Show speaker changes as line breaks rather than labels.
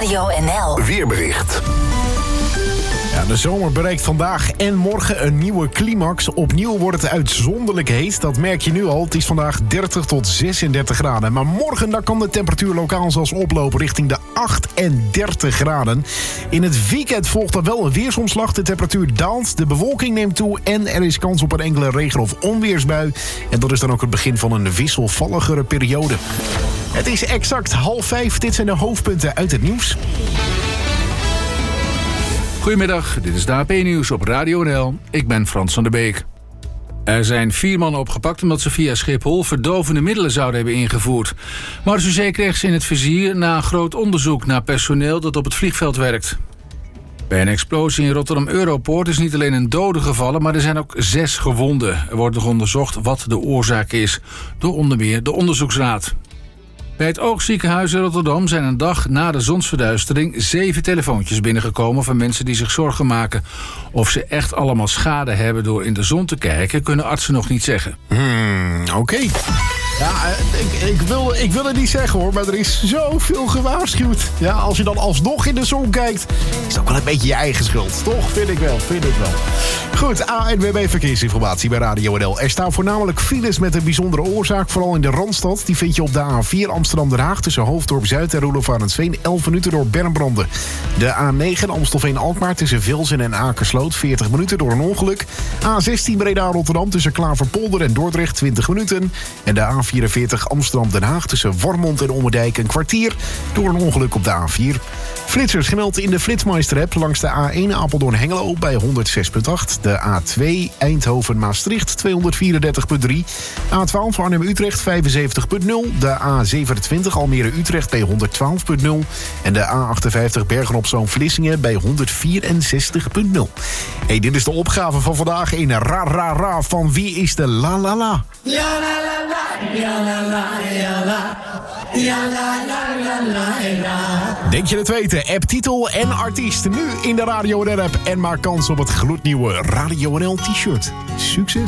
Radio NL
Weerbericht.
Ja, de zomer bereikt vandaag en morgen een nieuwe climax. Opnieuw wordt het uitzonderlijk heet. Dat merk je nu al. Het is vandaag 30 tot 36 graden. Maar morgen dan kan de temperatuur lokaal zelfs oplopen richting de 38 graden. In het weekend volgt er wel een weersomslag. De temperatuur daalt, de bewolking neemt toe en er is kans op een enkele regen- of onweersbui. En dat is dan ook het begin van een wisselvalligere periode. Het is exact 4:30. Dit zijn de hoofdpunten uit het nieuws.
Goedemiddag, dit is de AP-nieuws op Radio NL. Ik ben Frans van der Beek. Er zijn 4 mannen opgepakt omdat ze via Schiphol verdovende middelen zouden hebben ingevoerd. Marseillais kreeg ze in het vizier na een groot onderzoek naar personeel dat op het vliegveld werkt. Bij een explosie in Rotterdam Europoort is niet alleen een dode gevallen, maar er zijn ook 6 gewonden. Er wordt nog onderzocht wat de oorzaak is, door onder meer de onderzoeksraad. Bij het Oogziekenhuis in Rotterdam zijn een dag na de zonsverduistering 7 telefoontjes binnengekomen van mensen die zich zorgen maken. Of ze echt allemaal schade hebben door in de zon te kijken, kunnen artsen nog niet zeggen.
Oké. Ja, ik wil het niet zeggen hoor, maar er is zoveel gewaarschuwd. Ja, als je dan alsnog in de zon kijkt, is het ook wel een beetje je eigen schuld. Toch? Vind ik wel. Goed, ANWB Verkeersinformatie bij Radio NL. Er staan voornamelijk files met een bijzondere oorzaak, vooral in de Randstad. Die vind je op de A4 Amsterdam-Den Haag tussen Hoofddorp Zuid en Roelof Arendsveen. 11 minuten door bermbranden. De A9 Amstelveen-Alkmaar tussen Vilsen en Akersloot. 40 minuten door een ongeluk. A16 Breda-Rotterdam tussen Klaverpolder en Dordrecht. 20 minuten. En de A44 Amsterdam-Den Haag tussen Warmond en Ommerdijk een kwartier door een ongeluk op de A4. Flitsers gemeld in de Flitsmeister-app langs de A1 Apeldoorn-Hengelo bij 106.8. De A2 Eindhoven-Maastricht 234.3. A12 Arnhem-Utrecht 75.0. De A27 Almere-Utrecht bij 112.0. En de A58 Bergen-op-Zoom-Vlissingen bij 164.0. Hey, dit is de opgave van vandaag in Ra Ra Ra van Wie is de La La La?
Ja la la la, ja la la, ja la. Ja la la la la la.
Denk je het weten? App, titel en artiest nu in de Radio NL app. En maak kans op het gloednieuwe Radio NL t-shirt. Succes!